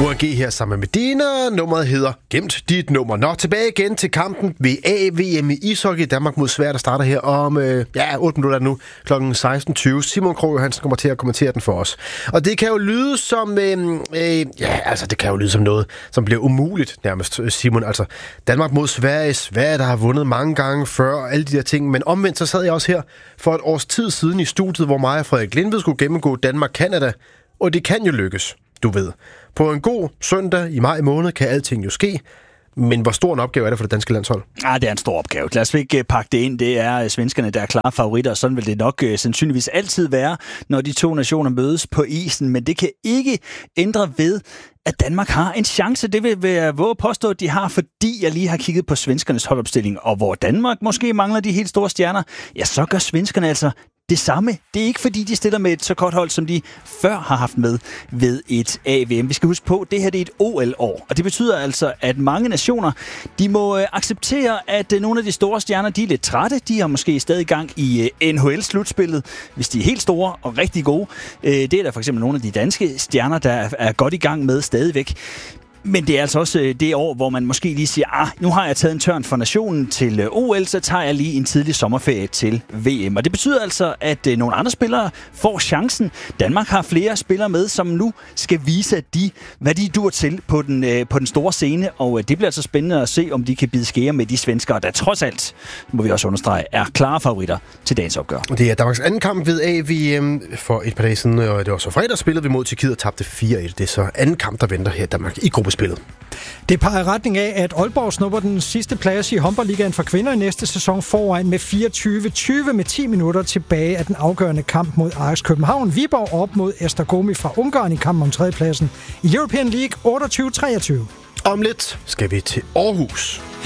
UNG her sammen med Medina. Nummeret hedder Gemt dit nummer. Nå, tilbage igen til kampen ved AVM i ishockey. Danmark mod Sverige, der starter her om 8 minutter nu, kl. 16.20. Simon Krog Johansen kommer til at kommentere den for os. Og det kan jo lyde som, det kan jo lyde som noget, som bliver umuligt nærmest, Simon. Altså, Danmark mod Sverige, Sverige, der har vundet mange gange før, alle de der ting. Men omvendt, så sad jeg også her for et års tid siden i studiet, hvor mig og Frederik Lindved skulle gennemgå Danmark-Canada. Og det kan jo lykkes, du ved. På en god søndag i maj måned kan alting jo ske. Men hvor stor en opgave er det for det danske landshold? Det er en stor opgave. Lad os ikke pakke det ind. Det er svenskerne, der er klare favoritter, og sådan vil det nok sandsynligvis altid være, når de to nationer mødes på isen. Men det kan ikke ændre ved, at Danmark har en chance. Det vil jeg våge påstå, at de har, fordi jeg lige har kigget på svenskernes holdopstilling. Og hvor Danmark måske mangler de helt store stjerner, ja, så gør svenskerne altså det samme. Det er ikke fordi, de stiller med et så godt hold, som de før har haft med ved et AVM. Vi skal huske på, at det her det er et OL-år. Og det betyder altså, at mange nationer, de må acceptere, at nogle af de store stjerner, de er lidt trætte. De har måske stadig gang i NHL-slutspillet, hvis de er helt store og rigtig gode. Det er der for eksempel nogle af de danske stjerner, der er godt i gang med stadigvæk. Men det er altså også det år, hvor man måske lige siger, nu har jeg taget en tørn for nationen til OL, så tager jeg lige en tidlig sommerferie til VM. Og det betyder altså, at nogle andre spillere får chancen. Danmark har flere spillere med, som nu skal vise, hvad de dur til på den store scene. Og det bliver altså spændende at se, om de kan bide skære med de svenskere, der trods alt, må vi også understrege, er klare favoritter til dagens opgør. Det er Danmarks anden kamp ved AVM for et par dage siden, og det var så fredag, spillede vi mod Tjekkiet og tabte 4-1. Det er så anden kamp, der venter her i Danmark i gruppespillet. Det peger i retning af, at Aalborg snupper den sidste plads i håndboldligaen for kvinder i næste sæson foran med 24-20 med 10 minutter tilbage af den afgørende kamp mod Ajax København. Viborg op mod Esztergomi fra Ungarn i kampen om tredjepladsen i European League 28-23. Om lidt skal vi til Aarhus.